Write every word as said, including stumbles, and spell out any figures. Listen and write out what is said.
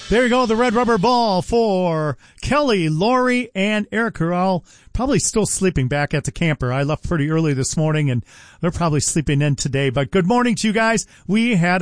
There you go, the red rubber ball for Kelly, Lori, and Eric are all probably still sleeping back at the camper. I left pretty early this morning, and they're probably sleeping in today. But good morning to you guys. We had